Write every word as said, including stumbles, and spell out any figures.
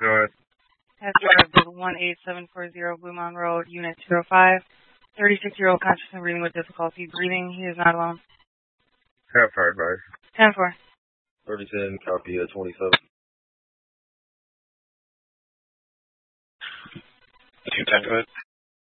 Go ahead. Passenger one eight seven four zero Blue Mountain Road, Unit two oh five. thirty-six-year-old conscious and breathing with difficulty. Breathing. He is not alone. Have fire advice. ten four. thirty ten, copy at twenty-seven. two ten, go ahead.